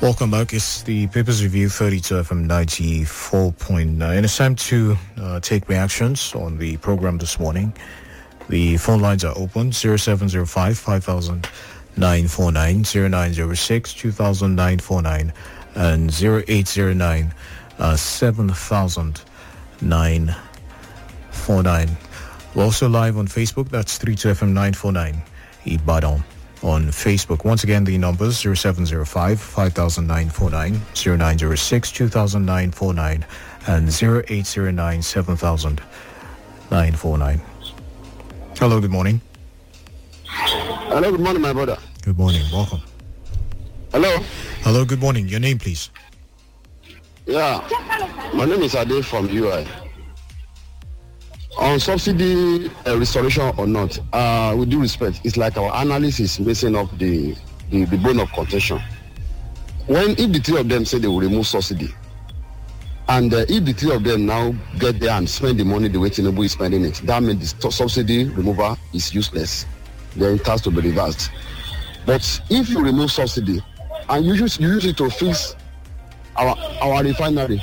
Welcome back. It's the Papers Review 32 FM 94.9. It's time to take reactions on the program this morning. The phone lines are open, 0705 5000 949, 0906 200949, and 0809 7000 949. We're also live on Facebook. That's 32FM 949 Ibadan on Facebook. Once again, the numbers 0705 5000 949, 0906 200949, and 0809 7000 949. Hello, good morning. Hello, good morning, my brother. Good morning, welcome. Hello. Hello, good morning. Your name, please. Yeah, my name is Ade from UI. On subsidy restoration or not, with due respect, it's like our analyst is messing up the bone of contention. If the three of them say they will remove subsidy, and if the three of them now get there and spend the money the way Tinubu is spending it, that means the subsidy removal is useless. Then it has to be reversed. But if you remove subsidy and you use it to fix our refinery,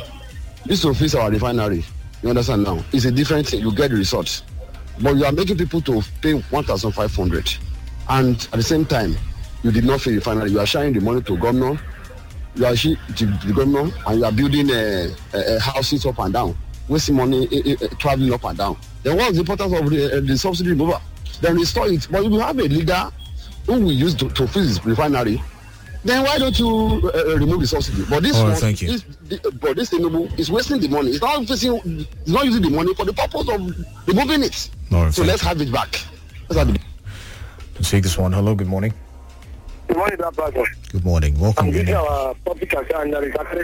you understand now? It's a different thing. You get the results. But you are making people to pay 1,500. And at the same time, you did not pay refinery. You are sharing the money to governor. You are sharing to the governor, and you are building houses up and down. Wasting money traveling up and down. Then what's the importance of the subsidy removal? Then restore it. But if you have a leader who will use to fix his refinery, then why don't you remove the subsidy? But this one, thank you. This Tinubu is wasting the money. It's not using the money for the purpose of removing it. So let's have it back. Let's take this one. Hello, good morning. Good morning, Pastor. Good morning. Welcome. This is our public account.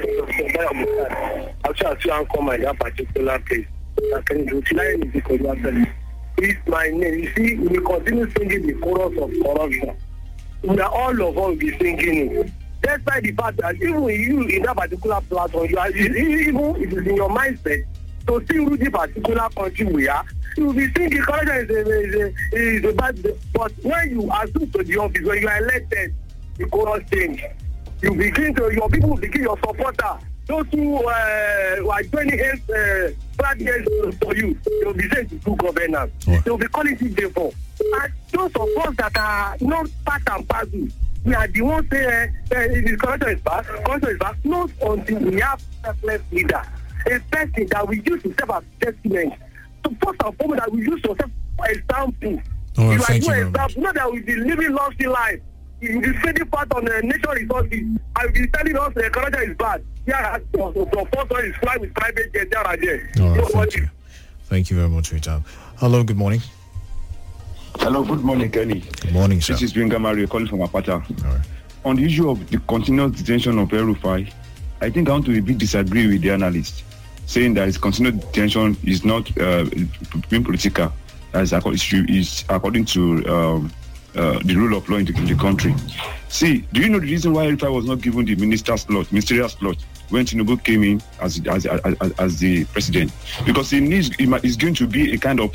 Actually, I come in that particular place. I can utilize it because it's my name. You see, we continue singing the chorus of corruption. We are all of us be singing it. Despite the fact that even you in that particular platform, you are even if it's in your mindset to sing with the particular country we are, you will be thinking corruption is a bad. But when you assume to the office, when you are elected, the chorus change. You begin to your people begin your supporter. Those who are joining us practice for you, they will be saying to do governance. They will be calling it therefore. And those of us that are not part and parcel, we are the ones saying the corruption is bad, not until we have a selfless leader, a person that we use to serve as testament. So first and foremost, that we use to serve for example. Right, you thank you are example, not that we be living lofty life. You will be spending part on national resources. I will be telling us the corruption is bad. Yeah, so first one is flying with private jet there and there. Thank you. Thank you very much for your time. Hello, good morning. Hello, good morning, Kenny. Good morning, sir. This is Benga Mario calling from Apata. All right. On the issue of the continuous detention of El-Rufai, I think I want to a bit disagree with the analyst, saying that his continuous detention is not being political, as is according to the rule of law in the country. See, do you know the reason why El-Rufai was not given the ministerial slot when Tinubu came in as the president? Because is going to be a kind of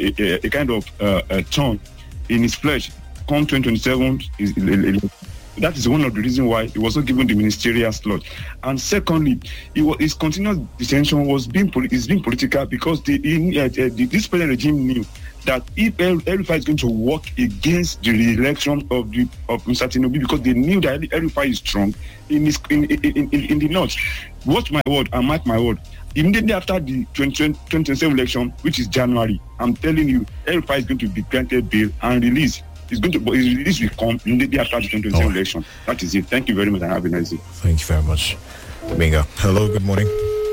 turn in his flesh come 2027. That is one of the reasons why he was not given the ministerial slot. And secondly, his continuous detention is being political because this present regime knew that if El-Rufai is going to work against the re-election of Mr. Tinubu, because they knew that El-Rufai is strong in the north. Watch my word and mark my word. Immediately after the 2027 election, which is January, I'm telling you, El-Rufai is going to be granted bail and released. His release will come immediately after the 2027 election. That is it. Thank you very much and have a nice day. Thank you very much. Bingo. Hello, good morning.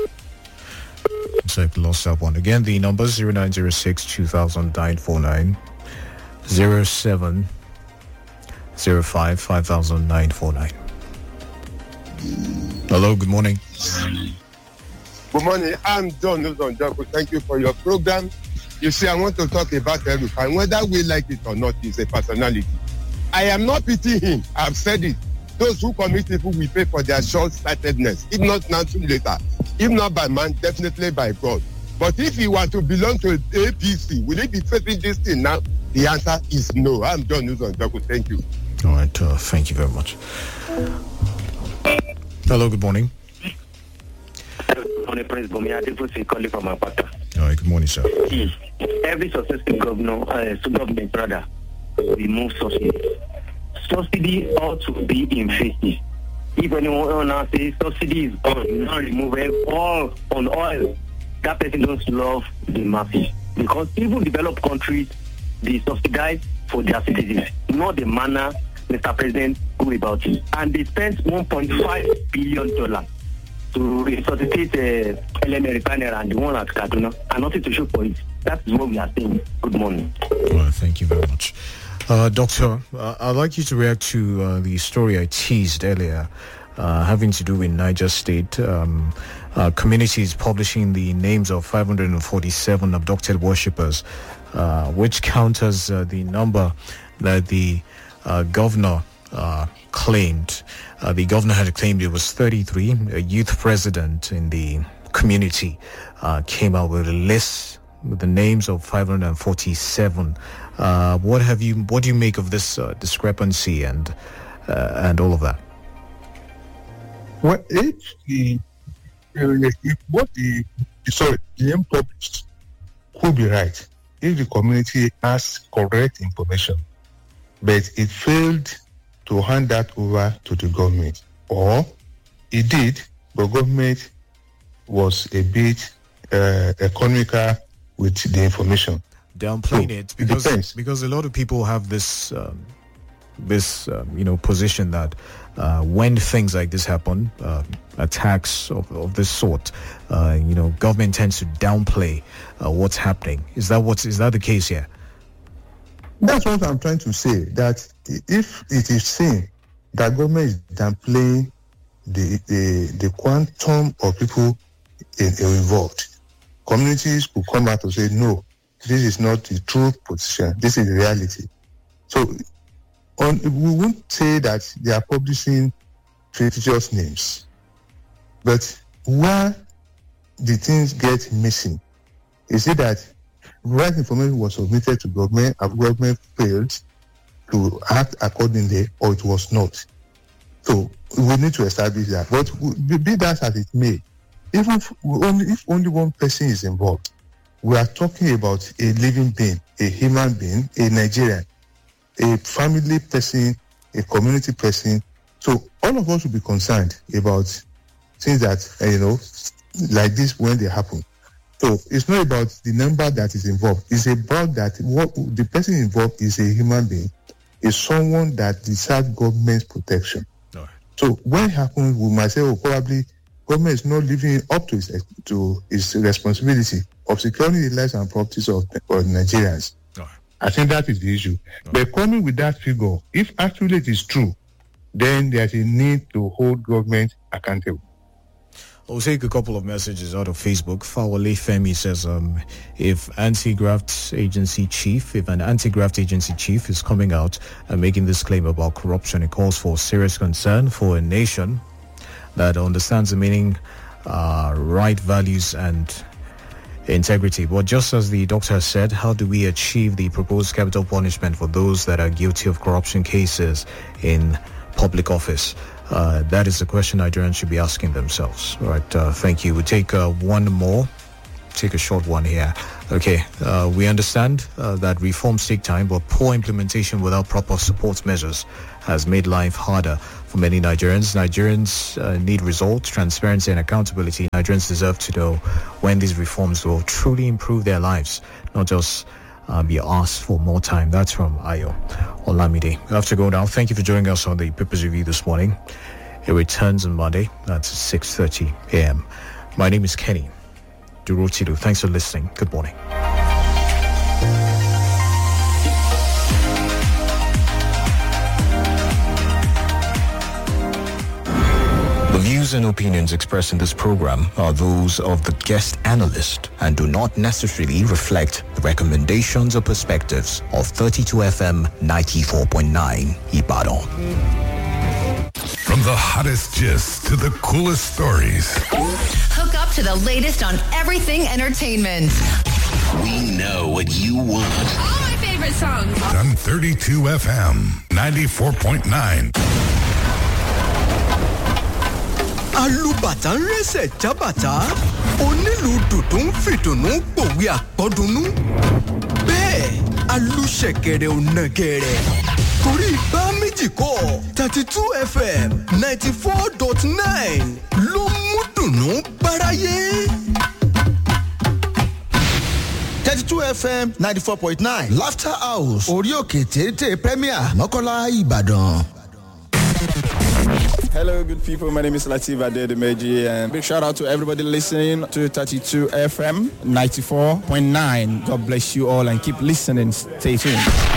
So lost that one. Again, the numbers 0906 200949, 0705 500949. Hello, good morning. Good morning. I'm John Newton Joko. Thank you for your program. You see, I want to talk about El-Rufai. Whether we like it or not, he's a personality. I am not pitying him. I've said it. Those who commit evil will pay for their short-sightedness. If not now, soon later. If not by man, definitely by God. But if he were to belong to APC, will he be facing this thing now? The answer is no. I'm John Newton Joko. Thank you. All right. Thank you very much. Hello, good morning. Good morning, Prince Bumi. I did calling from Apata. All right, good morning, sir. Every successful government rather, remove subsidy. Subsidy ought to be in phases. If anyone now says subsidy is gone, you now remove it all on oil. That person don't love the masses. Because even developed countries, they subsidize for their citizens, not the manner Mr. President go about it. And they spent $1.5 billion to resuscitate LMA refinery and the one at Kaduna, and nothing to show for it. That is what we are saying. Good morning. Well, thank you very much. Doctor, I'd like you to react to the story I teased earlier having to do with Niger State. Communities publishing the names of 547 abducted worshippers, which counters the number that the governor claimed. The governor had claimed it was 33. A youth president in the community came out with a list with the names of 547. What do you make of this discrepancy and all of that? Well, what the name published could be right if the community has correct information, but it failed to hand that over to the government, or it did, but government was a bit economical with the information. Downplaying it because a lot of people have this position that when things like this happen, attacks of this sort, government tends to downplay what's happening. Is that the case here? That's what I'm trying to say, that if it is seen that government is downplaying the quantum of people involved, communities will come out and say, no, this is not the true position, this is the reality. So we won't say that they are publishing fictitious names, but where the things get missing is it that right information was submitted to government and government failed to act accordingly, or it was not. So we need to establish that. But be that as it may, even if only one person is involved, we are talking about a living being, a human being, a Nigerian, a family person, a community person. So all of us should be concerned about things that, like this when they happen. So it's not about the number that is involved. It's about that what the person involved is a human being, is someone that deserves government's protection. Right. So when it happens, we might say, probably government is not living up to its responsibility of securing the lives and properties of Nigerians. Right. I think that is the issue. Right. But coming with that figure, if actually it is true, then there's a need to hold government accountable. I'll take a couple of messages out of Facebook. Fawale Femi says, if an anti-graft agency chief is coming out and making this claim about corruption, it calls for serious concern for a nation that understands the meaning, right values and integrity. But just as the doctor said, how do we achieve the proposed capital punishment for those that are guilty of corruption cases in public office? That is the question Nigerians should be asking themselves. All right, thank you. We'll take one more. Take a short one here. Okay, we understand that reforms take time, but poor implementation without proper support measures has made life harder for many Nigerians. Nigerians need results, transparency and accountability. Nigerians deserve to know when these reforms will truly improve their lives, not just be asked for more time. That's from Ayo Olamide. We have to go now. Thank you for joining us on the People's Review this morning. It returns on Monday. That's 6:30 a.m. My name is Kenny Durotilu. Thanks for listening. Good morning. The views and opinions expressed in this program are those of the guest analyst and do not necessarily reflect the recommendations or perspectives of 32FM 94.9 Ibadan. From the hottest gist to the coolest stories. Hook up to the latest on everything entertainment. We know what you want. All my favorite songs. On 32FM 94.9. alùbàtà ń rẹ́sẹ̀ jábàtà onílù dùdú ń fìdùnnú pòwe àpọ́dúnú bẹ́ẹ̀ alùṣẹ̀kẹ̀rẹ̀ ò nàgẹ̀rẹ̀ torí bá méjì kọ́ 32 FM 94.9 ló mú dùnnú báráyé. 32 FM 94.9 Laughter House orí òkè téńté Premier Mọ́kọ́lá Ìbàdàn. Hello, good people. My name is Lateef Adedemeji, and big shout out to everybody listening to 32 FM 94.9. God bless you all and keep listening. Stay tuned.